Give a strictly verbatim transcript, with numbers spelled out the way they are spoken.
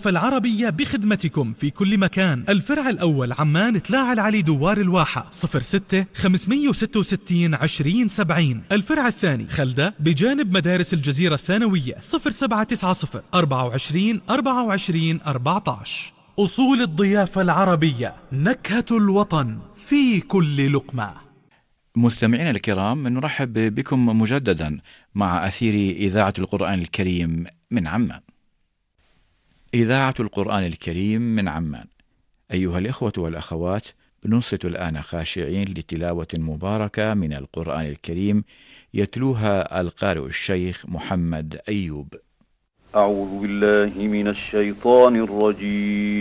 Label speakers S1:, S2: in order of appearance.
S1: الضيافة العربية بخدمتكم في كل مكان. الفرع الأول عمان تلاعة العلي دوار الواحة صفر ستة خمسمية وستة وستين عشرين سبعين. الفرع الثاني خلدة بجانب مدارس الجزيرة الثانوية صفر سبعة تسعة صفر أربعة وعشرين أربعة وعشرين أربعة عشر. أصول الضيافة العربية، نكهة الوطن في كل لقمة.
S2: مستمعينا الكرام، نرحب بكم مجددا مع أثير إذاعة القرآن الكريم من عمان. إذاعة القرآن الكريم من عمان. أيها الإخوة والأخوات، ننصت الآن خاشعين لتلاوة مباركة من القرآن الكريم يتلوها القارئ الشيخ محمد أيوب.
S3: أعوذ بالله من الشيطان الرجيم.